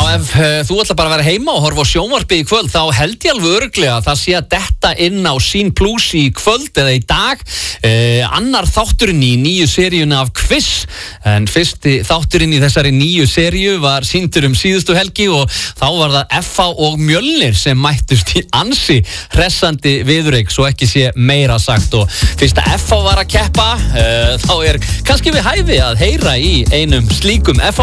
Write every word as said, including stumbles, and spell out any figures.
ef uh, þú ætla bara að vera heima og horfa á sjónvarpið í kvöld þá held ég alveg örugglega að það sé að detta inn á Sín Plus í kvöld eða í dag uh, annar þátturinn í nýju seríuna af Quiz en fyrsti þátturinn í þessari nýju seríu var sýndur um síðustu helgi og þá var það F H og Mjölnir sem mættust í ansi hressandi viðureik svo ekki sé meira sagt og fyrst að F H var að keppa uh, þá er kannski við hæfi að heyra í einum slíkum F H